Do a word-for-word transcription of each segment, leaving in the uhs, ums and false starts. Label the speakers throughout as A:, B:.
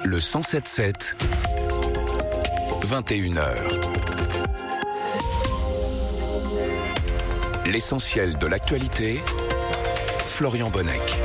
A: Le cent sept sept, vingt et une heures. L'essentiel de l'actualité, Florian Bonnec.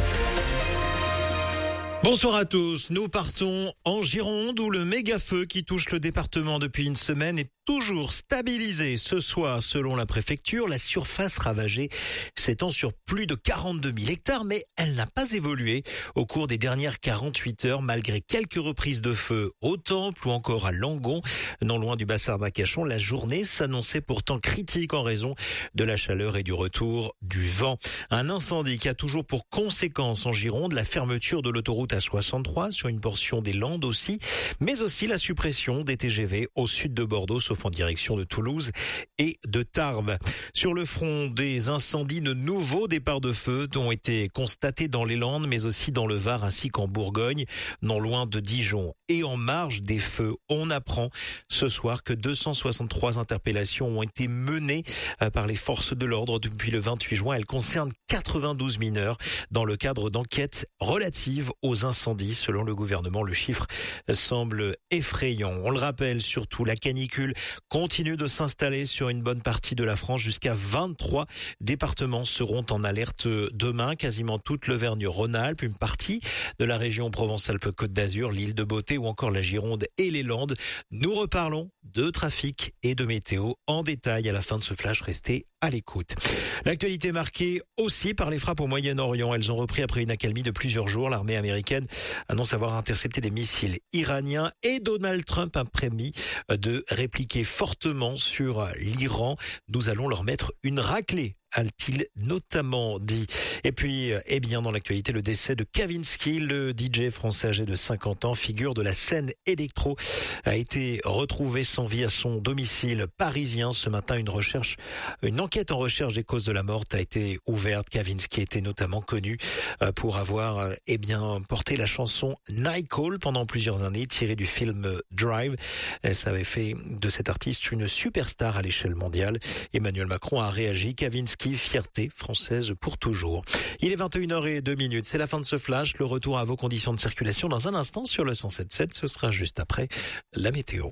B: Bonsoir à tous, nous partons en Gironde où le méga-feu qui touche le département depuis une semaine est toujours stabilisé. Ce soir, selon la préfecture, la surface ravagée s'étend sur plus de quarante-deux mille hectares, mais elle n'a pas évolué au cours des dernières quarante-huit heures, malgré quelques reprises de feu au Temple ou encore à Langon, non loin du bassin d'Arcachon. La journée s'annonçait pourtant critique en raison de la chaleur et du retour du vent. Un incendie qui a toujours pour conséquence en Gironde la fermeture de l'autoroute A soixante-trois sur une portion des Landes aussi, mais aussi la suppression des T G V au sud de Bordeaux, sauf en direction de Toulouse et de Tarbes. Sur le front des incendies, de nouveaux départs de feu ont été constatés dans les Landes, mais aussi dans le Var ainsi qu'en Bourgogne, non loin de Dijon. Et en marge des feux, on apprend ce soir que deux cent soixante-trois interpellations ont été menées par les forces de l'ordre depuis le vingt-huit juin. Elles concernent quatre-vingt-douze mineurs dans le cadre d'enquêtes relatives aux incendies. Selon le gouvernement, le chiffre semble effrayant. On le rappelle surtout, la canicule continue de s'installer sur une bonne partie de la France. Jusqu'à vingt-trois départements seront en alerte demain. Quasiment toute l'Auvergne-Rhône-Alpes, une partie de la région Provence-Alpes-Côte d'Azur, l'île de Beauté ou encore la Gironde et les Landes. Nous reparlons de trafic et de météo en détail à la fin de ce flash. Restez à l'écoute. L'actualité marquée aussi par les frappes au Moyen-Orient. Elles ont repris après une accalmie de plusieurs jours. L'armée américaine annonce avoir intercepté des missiles iraniens et Donald Trump a promis de répliquer fortement sur l'Iran. Nous allons leur mettre une raclée, a-t-il notamment dit. Et puis, eh bien, dans l'actualité, le décès de Kavinsky, le D J français âgé de cinquante ans, figure de la scène électro, a été retrouvé sans vie à son domicile parisien. Ce matin, une recherche, une enquête en recherche des causes de la mort a été ouverte. Kavinsky était notamment connu pour avoir, eh bien, porté la chanson Night Call pendant plusieurs années, tirée du film Drive. Ça avait fait de cet artiste une superstar à l'échelle mondiale. Emmanuel Macron a réagi. Kavinsky, fierté française pour toujours. Il est vingt et une heures zéro deux, c'est la fin de ce flash. Le retour à vos conditions de circulation dans un instant sur le cent sept sept. Ce sera juste après la météo.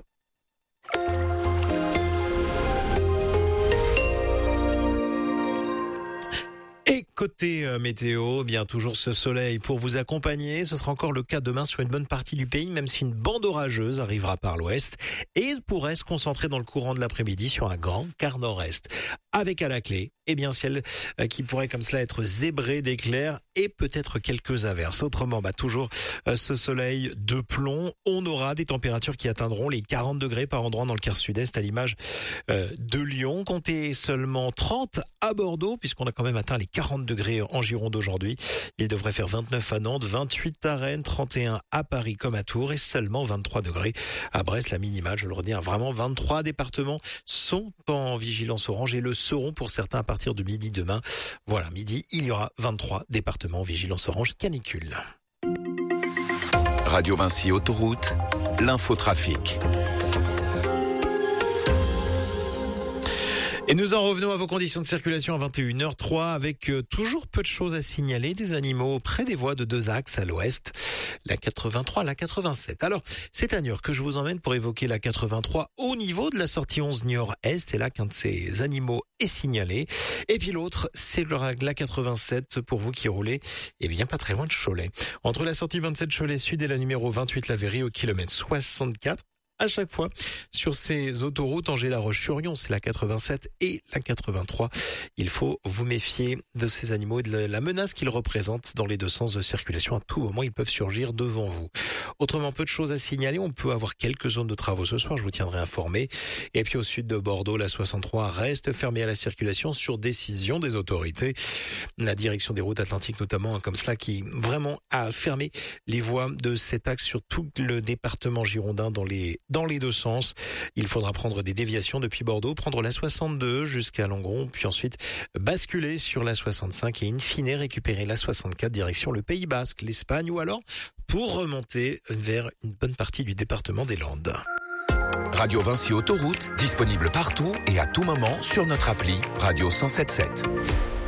B: Et côté euh, météo, bien toujours ce soleil pour vous accompagner. Ce sera encore le cas demain sur une bonne partie du pays, même si une bande orageuse arrivera par l'ouest et pourrait se concentrer dans le courant de l'après-midi sur un grand quart nord-est. Avec à la clé, eh bien, ciel euh, qui pourrait comme cela être zébré d'éclairs et peut-être quelques averses. Autrement, bah toujours euh, ce soleil de plomb. On aura des températures qui atteindront les quarante degrés par endroit dans le quart sud-est, à l'image euh, de Lyon. Comptez seulement trente à Bordeaux, puisqu'on a quand même atteint les quarante degrés en Gironde aujourd'hui. Il devrait faire vingt-neuf à Nantes, vingt-huit à Rennes, trente et un à Paris comme à Tours et seulement vingt-trois degrés à Brest. La minimale, je le redis, hein, vraiment vingt-trois départements sont en vigilance orange et le seront pour certains à partir de midi demain. Voilà, midi, il y aura vingt-trois départements en vigilance orange canicule.
A: Radio Vinci Autoroute, l'infotrafic.
B: Et nous en revenons à vos conditions de circulation à vingt et une heures trois avec euh, toujours peu de choses à signaler. Des animaux près des voies de deux axes à l'ouest, la quatre-vingt-trois, la quatre-vingt-sept. Alors, c'est à Niort que je vous emmène pour évoquer la quatre-vingt-trois au niveau de la sortie onze Niort-Est. C'est là qu'un de ces animaux est signalé. Et puis l'autre, c'est la quatre-vingt-sept pour vous qui roulez, eh bien pas très loin de Cholet. Entre la sortie vingt-sept Cholet Sud et la numéro vingt-huit La Verrie au kilomètre soixante-quatre. À chaque fois, sur ces autoroutes, Angers-La-Roche-sur-Yon, c'est la quatre-vingt-sept et la quatre-vingt-trois. Il faut vous méfier de ces animaux et de la menace qu'ils représentent dans les deux sens de circulation. À tout moment, ils peuvent surgir devant vous. Autrement, peu de choses à signaler. On peut avoir quelques zones de travaux ce soir, je vous tiendrai informé. Et puis au sud de Bordeaux, la soixante-trois reste fermée à la circulation sur décision des autorités. La direction des routes atlantiques notamment, comme cela, qui vraiment a fermé les voies de cet axe sur tout le département girondin dans les dans les deux sens. Il faudra prendre des déviations depuis Bordeaux, prendre la soixante-deux jusqu'à Langon, puis ensuite basculer sur la soixante-cinq et in fine récupérer la soixante-quatre direction le Pays Basque, l'Espagne ou alors pour remonter vers une bonne partie du département des Landes.
A: Radio Vinci Autoroute, disponible partout et à tout moment sur notre appli Radio cent sept sept.